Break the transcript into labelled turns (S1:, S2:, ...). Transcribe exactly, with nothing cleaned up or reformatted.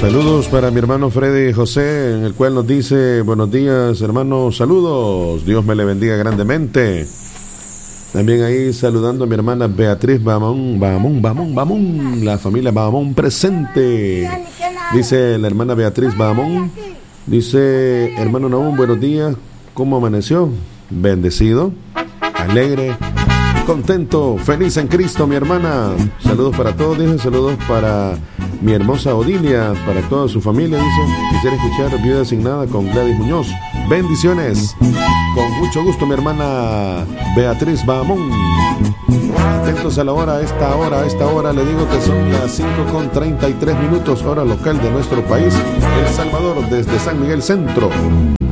S1: Saludos para mi hermano Freddy José, en el cual nos dice: buenos días, hermanos, saludos, Dios me le bendiga grandemente. También ahí saludando a mi hermana Beatriz Bamón, Bamón, Bamón, Bamón, la familia Bamón presente. Dice la hermana Beatriz Bamón, dice: hermano Naúm, buenos días, ¿cómo amaneció? Bendecido, alegre, contento, feliz en Cristo, mi hermana. Saludos para todos, dice, saludos para mi hermosa Odilia, para toda su familia, dice. Quisiera escuchar Viuda Asignada con Gladys Muñoz. Bendiciones. Con mucho gusto, mi hermana Beatriz Bamón. Atentos a la hora, a esta hora, a esta hora, le digo que son las cinco con treinta y tres minutos, hora local de nuestro país, El Salvador, desde San Miguel Centro.